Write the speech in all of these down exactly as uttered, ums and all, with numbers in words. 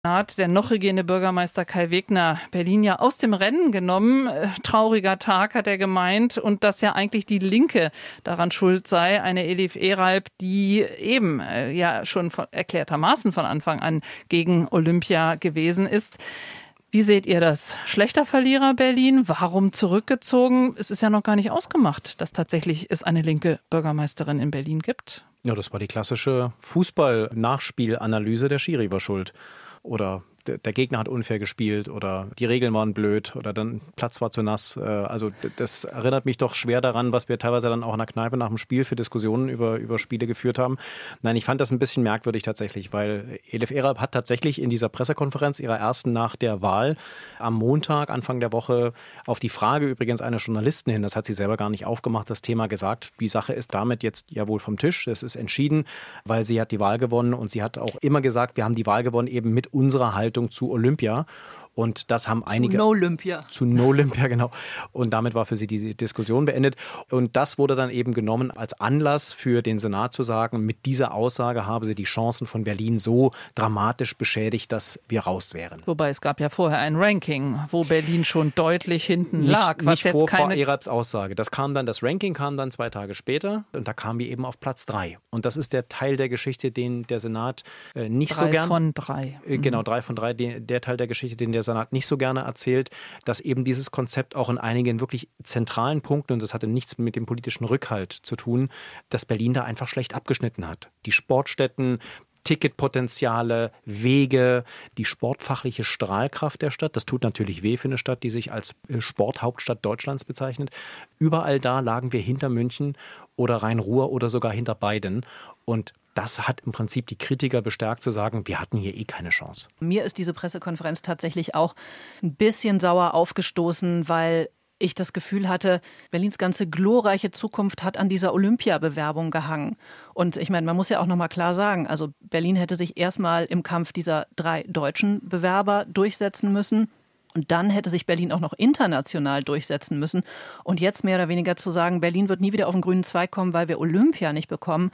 Der noch regierende Bürgermeister Kai Wegner Berlin ja aus dem Rennen genommen. Trauriger Tag, hat er gemeint. Und dass ja eigentlich die Linke daran schuld sei. Eine Elif Eralp, die eben äh, ja schon von, erklärtermaßen von Anfang an gegen Olympia gewesen ist. Wie seht ihr das? Schlechter Verlierer Berlin? Warum zurückgezogen? Es ist ja noch gar nicht ausgemacht, dass tatsächlich es eine linke Bürgermeisterin in Berlin gibt. Ja, das war die klassische Fußball-Nachspielanalyse. Der Schiri war schuld. Oder der Gegner hat unfair gespielt oder die Regeln waren blöd oder dann Platz war zu nass. Also das erinnert mich doch schwer daran, was wir teilweise dann auch in der Kneipe nach dem Spiel für Diskussionen über, über Spiele geführt haben. Nein, ich fand das ein bisschen merkwürdig tatsächlich, weil Elif Eralp hat tatsächlich in dieser Pressekonferenz, ihrer ersten nach der Wahl, am Montag, Anfang der Woche, auf die Frage übrigens eines Journalisten hin, das hat sie selber gar nicht aufgemacht, das Thema gesagt, die Sache ist damit jetzt ja wohl vom Tisch, es ist entschieden, weil sie hat die Wahl gewonnen und sie hat auch immer gesagt, wir haben die Wahl gewonnen eben mit unserer Haltung zu Olympia. Und das haben einige... Zu No-Olympia. Zu No-Olympia, genau. Und damit war für sie diese Diskussion beendet. Und das wurde dann eben genommen als Anlass für den Senat zu sagen, mit dieser Aussage habe sie die Chancen von Berlin so dramatisch beschädigt, dass wir raus wären. Wobei es gab ja vorher ein Ranking, wo Berlin schon deutlich hinten nicht, lag. Was nicht jetzt vor keine... Frau Eralps Aussage. Das kam dann, das Ranking kam dann zwei Tage später und da kamen wir eben auf Platz drei. Und das ist der Teil der Geschichte, den der Senat äh, nicht drei so gern... Drei von drei. Äh, genau, drei von drei. Den, der Teil der Geschichte, den der Senat nicht so gerne erzählt, dass eben dieses Konzept auch in einigen wirklich zentralen Punkten, und das hatte nichts mit dem politischen Rückhalt zu tun, dass Berlin da einfach schlecht abgeschnitten hat. Die Sportstätten, Ticketpotenziale, Wege, die sportfachliche Strahlkraft der Stadt. Das tut natürlich weh für eine Stadt, die sich als Sporthauptstadt Deutschlands bezeichnet. Überall da lagen wir hinter München oder Rhein-Ruhr oder sogar hinter beiden. Und das hat im Prinzip die Kritiker bestärkt zu sagen, wir hatten hier eh keine Chance. Mir ist diese Pressekonferenz tatsächlich auch ein bisschen sauer aufgestoßen, weil ich das Gefühl hatte, Berlins ganze glorreiche Zukunft hat an dieser Olympiabewerbung gehangen. Und ich meine, man muss ja auch noch mal klar sagen, also Berlin hätte sich erstmal im Kampf dieser drei deutschen Bewerber durchsetzen müssen. Und dann hätte sich Berlin auch noch international durchsetzen müssen. Und jetzt mehr oder weniger zu sagen, Berlin wird nie wieder auf den grünen Zweig kommen, weil wir Olympia nicht bekommen.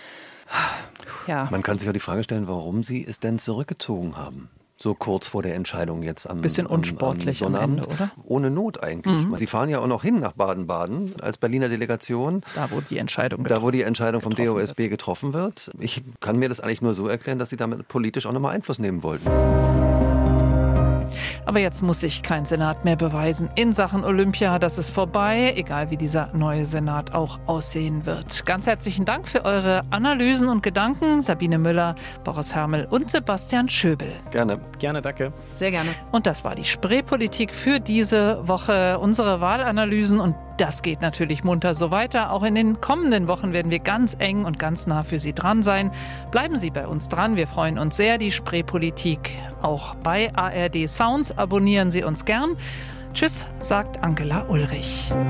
Ja. Man kann sich auch die Frage stellen, warum Sie es denn zurückgezogen haben. So kurz vor der Entscheidung jetzt am Bisschen unsportlich am, am am Ende, oder? Ohne Not eigentlich. Mhm. Sie fahren ja auch noch hin nach Baden-Baden als Berliner Delegation. Da, wo die Entscheidung Da, wo die Entscheidung vom D O S B wird. getroffen wird. Ich kann mir das eigentlich nur so erklären, dass Sie damit politisch auch nochmal Einfluss nehmen wollten. Aber jetzt muss sich kein Senat mehr beweisen in Sachen Olympia. Das ist vorbei, egal wie dieser neue Senat auch aussehen wird. Ganz herzlichen Dank für eure Analysen und Gedanken. Sabine Müller, Boris Hermel und Sebastian Schöbel. Gerne. Gerne, danke. Sehr gerne. Und das war die Spreepolitik für diese Woche. Unsere Wahlanalysen, und das geht natürlich munter so weiter. Auch in den kommenden Wochen werden wir ganz eng und ganz nah für Sie dran sein. Bleiben Sie bei uns dran. Wir freuen uns sehr. Die Spreepolitik auch bei A R D Sounds. Abonnieren Sie uns gern. Tschüss, sagt Angela Ulrich.